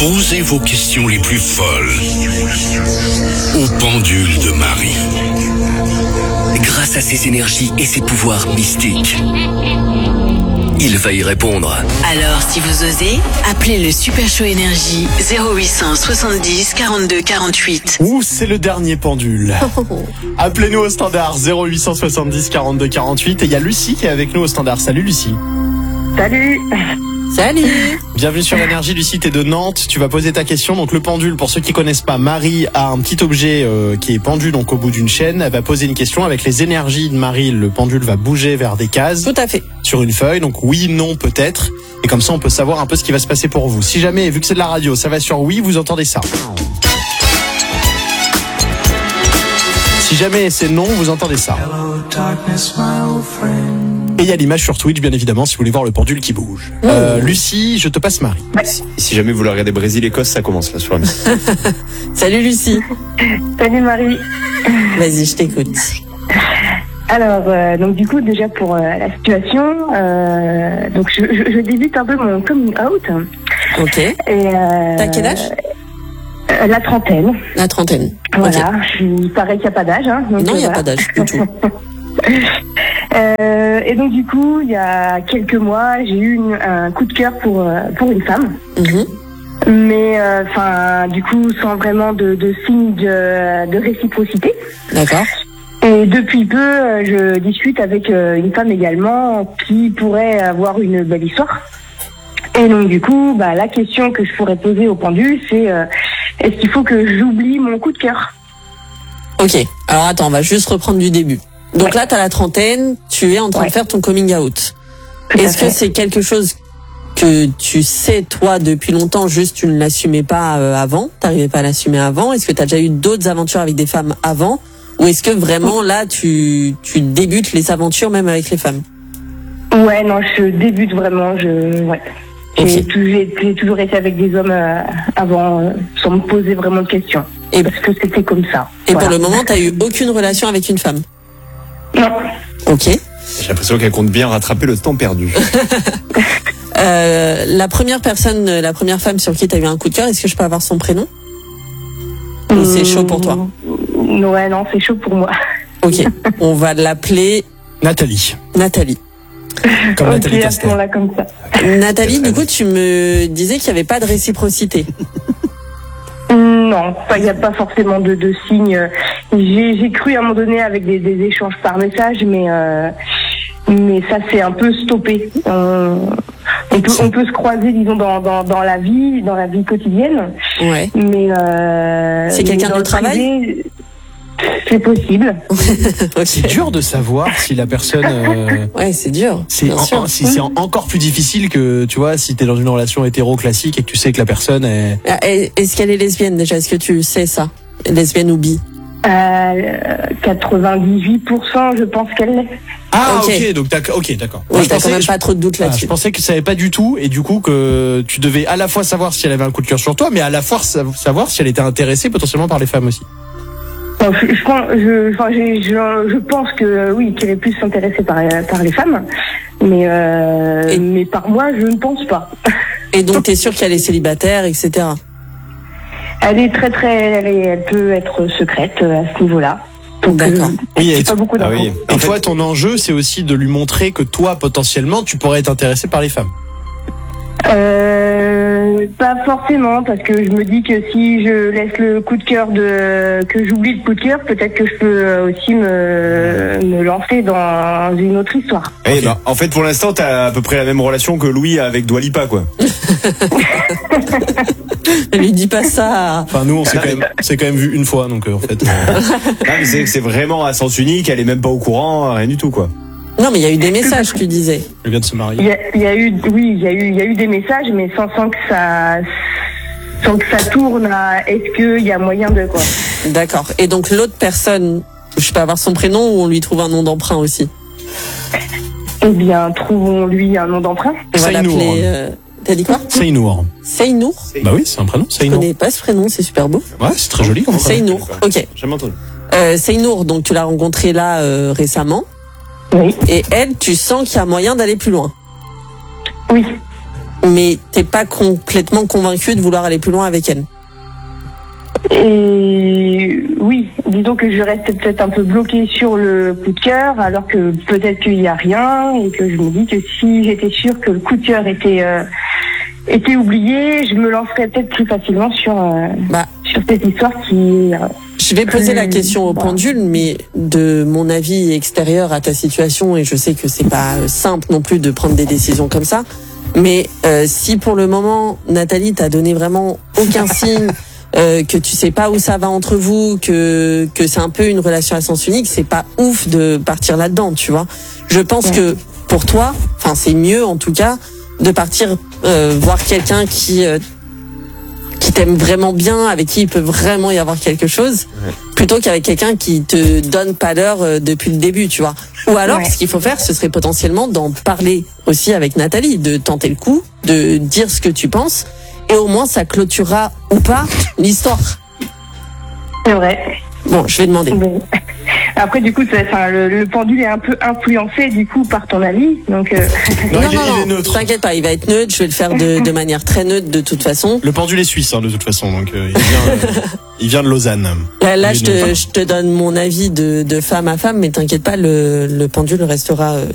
Posez vos questions les plus folles au pendule de Marie. Grâce à ses énergies et ses pouvoirs mystiques, il va y répondre. Alors, si vous osez, appelez le Super Show Énergie 0800 70 42 48. Ouh, c'est le dernier pendule. Appelez-nous au standard 0870 42 48 et il y a Lucie qui est avec nous au standard. Salut Lucie. Salut. Salut. Bienvenue sur Énergie. Lucie, t'es de Nantes. Tu vas poser ta question. Donc le pendule, pour ceux qui connaissent pas, Marie a un petit objet qui est pendu donc au bout d'une chaîne. Elle va poser une question avec les énergies de Marie. Le pendule va bouger vers des cases. Tout à fait. Sur une feuille. Donc oui, non, peut-être. Et comme ça, on peut savoir un peu ce qui va se passer pour vous. Si jamais, vu que c'est de la radio, ça va sur oui, vous entendez ça. Si jamais c'est non, vous entendez ça. Et il y a l'image sur Twitch, bien évidemment, si vous voulez voir le pendule qui bouge. Lucie, je te passe Marie. Si jamais vous voulez regarder Brésil-Écosse, ça commence là sur la mission. Salut Lucie. Salut Marie. Vas-y, je t'écoute. Alors, donc du coup, déjà pour la situation, donc je débute un peu mon coming out. Ok. Et, t'as quel âge? La trentaine. La trentaine. Voilà, Okay. il paraît qu'il n'y a pas d'âge. Hein, non, il n'y a pas d'âge du tout. Et donc du coup, il y a quelques mois, j'ai eu un coup de cœur pour une femme. Mm-hmm. Mais enfin, du coup, sans vraiment de signe de réciprocité. D'accord. Et depuis peu, je discute avec une femme également qui pourrait avoir une belle histoire. Et donc du coup, la question que je pourrais poser au pendule, c'est est-ce qu'il faut que j'oublie mon coup de cœur? Ok. Alors attends, on va juste reprendre du début. Donc là, t'as la trentaine, tu es en train de faire ton coming out. Est-ce que c'est quelque chose que tu sais, toi, depuis longtemps, juste tu ne l'assumais pas avant, t'arrivais pas à l'assumer avant? Est-ce que t'as déjà eu d'autres aventures avec des femmes avant? Ou est-ce que vraiment, là, tu débutes les aventures même avec les femmes? Ouais, non, je débute vraiment, ouais. Okay. J'ai toujours été avec des hommes avant, sans me poser vraiment de questions. Parce que c'était comme ça. Et voilà. Pour le moment, t'as eu aucune relation avec une femme? Non. Ok. J'ai l'impression qu'elle compte bien rattraper le temps perdu. La première femme sur qui t'as eu un coup de cœur, est-ce que je peux avoir son prénom? Ou c'est chaud pour toi? Ouais, non, c'est chaud pour moi. Ok. On va l'appeler Nathalie. Nathalie. Comme Nathalie Castel. Là, comme ça. Nathalie, du coup, tu me disais qu'il n'y avait pas de réciprocité. Non, il n'y a pas forcément de signe. J'ai cru à un moment donné avec des échanges par message, mais ça s'est un peu stoppé. On peut se croiser, disons, dans la vie quotidienne. Ouais. Mais c'est quelqu'un du travail? Privé, c'est possible. Okay. C'est dur de savoir si la personne. Ouais, c'est dur. C'est encore plus difficile que, tu vois, si t'es dans une relation hétéro classique et que tu sais que la personne est. Est-ce qu'elle est lesbienne déjà? Est-ce que tu sais ça? Lesbienne ou bi? 98%, je pense qu'elle l'est. Ah, ok, donc d'accord. Oui, t'as quand même pas trop de doute là-dessus. Je pensais que tu savais pas du tout et du coup que tu devais à la fois savoir si elle avait un coup de cœur sur toi, mais à la fois savoir si elle était intéressée potentiellement par les femmes aussi. Je pense que oui, qu'elle est plus intéressée par les femmes, mais par moi, je ne pense pas. Et donc, t'es sûr qu'elle est célibataire, etc. Elle est elle peut être secrète à ce niveau-là. Donc, d'accord. Oui, pas beaucoup d'infos. oui. Et toi, ton enjeu, c'est aussi de lui montrer que toi, potentiellement, tu pourrais être intéressé par les femmes. Pas forcément, parce que je me dis que si je laisse le coup de cœur que j'oublie le coup de cœur, peut-être que je peux aussi me lancer dans une autre histoire. Eh ben, en fait, pour l'instant, t'as à peu près la même relation que Louis avec Dua Lipa, quoi. Ne lui dis pas ça. Enfin, nous, on s'est quand même vu une fois, donc en fait. Non, mais c'est vraiment à sens unique, elle est même pas au courant, rien du tout, quoi. Non, mais il y a eu des messages, tu disais. Elle vient de se marier. Il y a eu des messages, mais sans que ça tourne à est-ce qu'il y a moyen de quoi. D'accord. Et donc l'autre personne, je peux avoir son prénom ou on lui trouve un nom d'emprunt aussi? Eh bien, trouvons-lui un nom d'emprunt. On va l'appeler. T'as dit quoi? Seynour. Seynour? Bah oui, c'est un prénom. Je connais pas ce prénom, c'est super beau. Ouais, c'est très joli comme prénom. Seynour. Ok. Jamais entendu. Seynour, donc tu l'as rencontré là récemment. Oui. Et elle, tu sens qu'il y a moyen d'aller plus loin. Oui. mais t'es pas complètement convaincu de vouloir aller plus loin avec elle. Et oui, disons que je reste peut-être un peu bloquée sur le coup de cœur, alors que peut-être qu'il n'y a rien, et que je me dis que si j'étais sûre que le coup de cœur était oublié, je me lancerais peut-être plus facilement sur cette histoire qui... Je vais poser la question au pendule, mais de mon avis extérieur à ta situation, et je sais que c'est pas simple non plus de prendre des décisions comme ça, mais si pour le moment Nathalie t'a donné vraiment aucun signe, que tu sais pas où ça va entre vous, que c'est un peu une relation à sens unique, c'est pas ouf de partir là-dedans, tu vois. Je pense que pour toi, enfin c'est mieux en tout cas de partir voir quelqu'un qui t'aime vraiment bien, avec qui il peut vraiment y avoir quelque chose, plutôt qu'avec quelqu'un qui te donne pas l'heure depuis le début, tu vois. Ou alors, ce qu'il faut faire, ce serait potentiellement d'en parler aussi avec Nathalie, de tenter le coup, de dire ce que tu penses, et au moins ça clôturera ou pas l'histoire. C'est vrai. Bon, je vais demander. Bon. Après, du coup, le pendule est un peu influencé, du coup, par ton avis. Donc, non, t'inquiète pas, il va être neutre. Je vais le faire de manière très neutre de toute façon. Le pendule est suisse, de toute façon, donc il vient de Lausanne. Là, je te donne mon avis de femme à femme, mais t'inquiète pas, le pendule restera